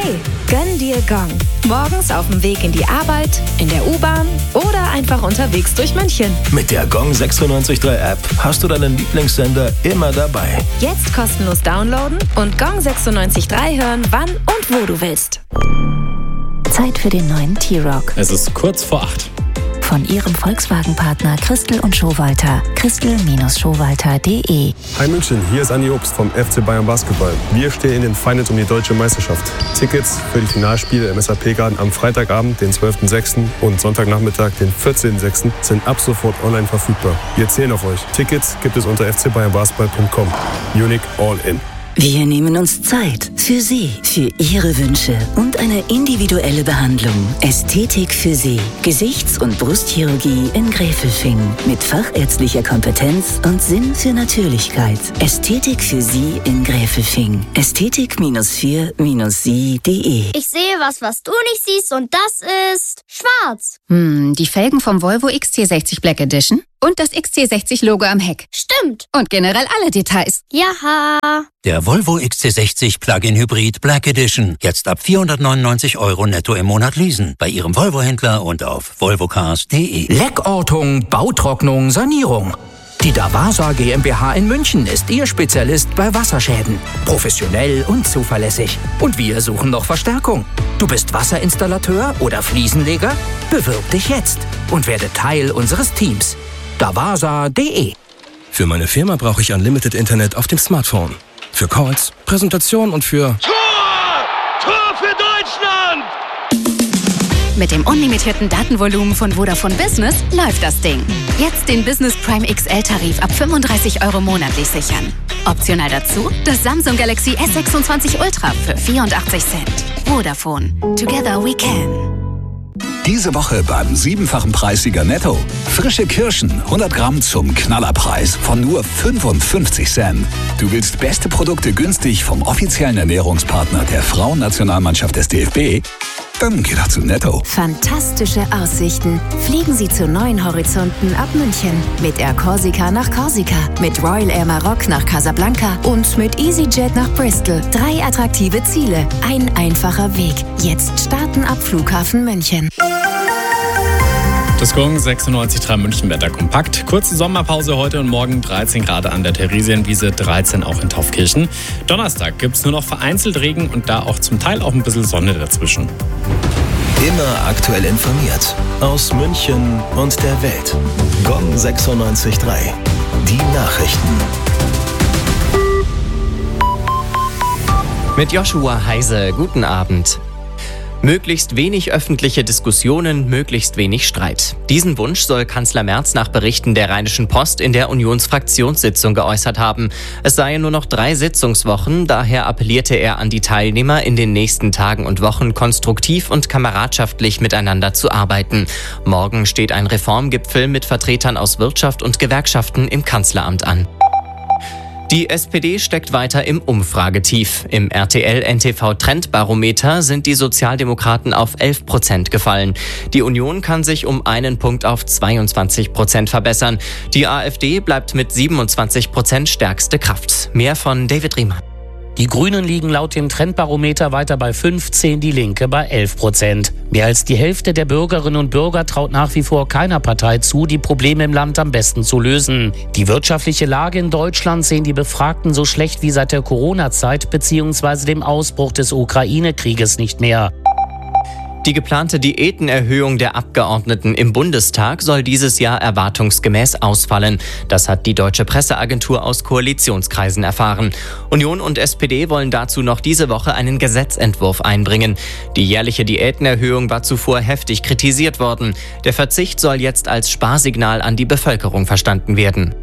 Hey, gönn dir Gong. Morgens auf dem Weg in die Arbeit, in der U-Bahn oder einfach unterwegs durch München. Mit der Gong 96.3 App hast du deinen Lieblingssender immer dabei. Jetzt kostenlos downloaden und Gong 96.3 hören, wann und wo du willst. Zeit für den neuen T-Rock. Es ist kurz vor 8. Von Ihrem Volkswagen-Partner Christel und Schowalter. Christel-Schowalter.de. Hi München, hier ist Andi Obst vom FC Bayern Basketball. Wir stehen in den Finals um die deutsche Meisterschaft. Tickets für die Finalspiele im SAP-Garten am Freitagabend, den 12.06. und Sonntagnachmittag, den 14.06. sind ab sofort online verfügbar. Wir zählen auf euch. Tickets gibt es unter fcbayernbasketball.com. Unique All In. Wir nehmen uns Zeit für Sie, für Ihre Wünsche und eine individuelle Behandlung. Ästhetik für Sie. Gesichts- und Brustchirurgie in Gräfelfing. Mit fachärztlicher Kompetenz und Sinn für Natürlichkeit. Ästhetik für Sie in Gräfelfing. Ästhetik-4-sie.de. Ich sehe was du nicht siehst, und das ist schwarz. Die Felgen vom Volvo XC60 Black Edition und das XC60-Logo am Heck. Stimmt. Und generell alle Details. Ja. Der Volvo XC60 Plug-in Hybrid Black Edition. Jetzt ab 499 € netto im Monat leasen. Bei Ihrem Volvo-Händler und auf volvocars.de. Leckortung, Bautrocknung, Sanierung. Die Davasa GmbH in München ist Ihr Spezialist bei Wasserschäden. Professionell und zuverlässig. Und wir suchen noch Verstärkung. Du bist Wasserinstallateur oder Fliesenleger? Bewirb dich jetzt und werde Teil unseres Teams. Davasa.de. Für meine Firma brauche ich Unlimited Internet auf dem Smartphone. Für Calls, Präsentationen und für... Tor für Deutschland! Mit dem unlimitierten Datenvolumen von Vodafone Business läuft das Ding. Jetzt den Business Prime XL-Tarif ab 35 € monatlich sichern. Optional dazu das Samsung Galaxy S26 Ultra für 84 Cent. Vodafone. Together we can. Diese Woche beim 7-fachen Preissieger Netto. Frische Kirschen, 100 Gramm zum Knallerpreis von nur 55 Cent. Du willst beste Produkte günstig vom offiziellen Ernährungspartner der Frauennationalmannschaft des DFB? Dann geh doch zu Netto. Fantastische Aussichten. Fliegen Sie zu neuen Horizonten ab München. Mit Air Corsica nach Korsika, mit Royal Air Maroc nach Casablanca und mit EasyJet nach Bristol. 3 attraktive Ziele, ein einfacher Weg. Jetzt starten ab Flughafen München. Das Gong 96.3 München-Wetter kompakt. Kurze Sommerpause heute und morgen, 13 Grad an der Theresienwiese, 13 auch in Taufkirchen. Donnerstag gibt es nur noch vereinzelt Regen und da auch zum Teil auch ein bisschen Sonne dazwischen. Immer aktuell informiert. Aus München und der Welt. Gong 96.3. Die Nachrichten. Mit Joshua Heise, guten Abend. Möglichst wenig öffentliche Diskussionen, möglichst wenig Streit. Diesen Wunsch soll Kanzler Merz nach Berichten der Rheinischen Post in der Unionsfraktionssitzung geäußert haben. Es seien nur noch 3 Sitzungswochen, daher appellierte er an die Teilnehmer, in den nächsten Tagen und Wochen konstruktiv und kameradschaftlich miteinander zu arbeiten. Morgen steht ein Reformgipfel mit Vertretern aus Wirtschaft und Gewerkschaften im Kanzleramt an. Die SPD steckt weiter im Umfragetief. Im RTL-NTV-Trendbarometer sind die Sozialdemokraten auf 11% gefallen. Die Union kann sich um einen Punkt auf 22% verbessern. Die AfD bleibt mit 27% stärkste Kraft. Mehr von David Riemann. Die Grünen liegen laut dem Trendbarometer weiter bei 15, die Linke bei 11%. Mehr als die Hälfte der Bürgerinnen und Bürger traut nach wie vor keiner Partei zu, die Probleme im Land am besten zu lösen. Die wirtschaftliche Lage in Deutschland sehen die Befragten so schlecht wie seit der Corona-Zeit bzw. dem Ausbruch des Ukraine-Krieges nicht mehr. Die geplante Diätenerhöhung der Abgeordneten im Bundestag soll dieses Jahr erwartungsgemäß ausfallen. Das hat die Deutsche Presseagentur aus Koalitionskreisen erfahren. Union und SPD wollen dazu noch diese Woche einen Gesetzentwurf einbringen. Die jährliche Diätenerhöhung war zuvor heftig kritisiert worden. Der Verzicht soll jetzt als Sparsignal an die Bevölkerung verstanden werden.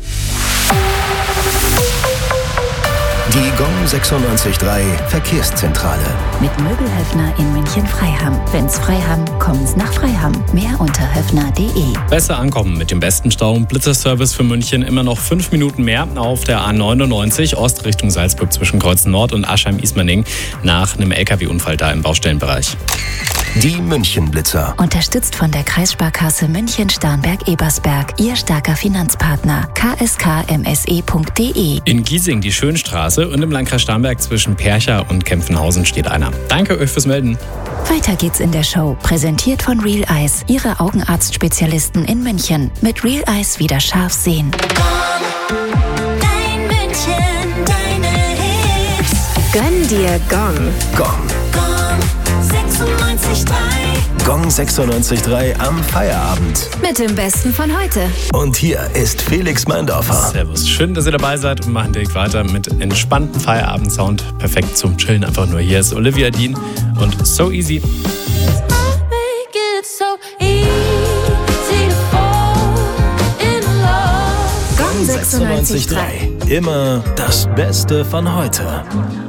Die Gong 96.3 Verkehrszentrale. Mit Möbelhöfner in München-Freiham. Wenn's Freiham, kommen's nach Freiham. Mehr unter höfner.de. Besser ankommen mit dem besten Stau. Blitzerservice für München, immer noch 5 Minuten mehr auf der A99 Ost Richtung Salzburg zwischen Kreuzen Nord und Aschheim-Ismaning nach einem LKW-Unfall da im Baustellenbereich. Die München-Blitzer. Unterstützt von der Kreissparkasse München-Starnberg-Ebersberg. Ihr starker Finanzpartner. kskmse.de. In Giesing die Schönstraße und im Landkreis Starnberg zwischen Percha und Kempfenhausen steht einer. Danke euch fürs Melden. Weiter geht's in der Show. Präsentiert von Real Eyes. Ihre Augenarztspezialisten in München. Mit Real Eyes wieder scharf sehen. Dein München, deine Hits. Gönn dir Gong. Gong. Gong 96.3. Gong 96.3 am Feierabend. Mit dem Besten von heute. Und hier ist Felix Meindorfer. Servus, schön, dass ihr dabei seid und machen direkt weiter mit entspannten Feierabend-Sound. Perfekt zum Chillen, einfach nur. Hier ist Olivia Dean und So Easy. Gong 96.3. Immer das Beste von heute.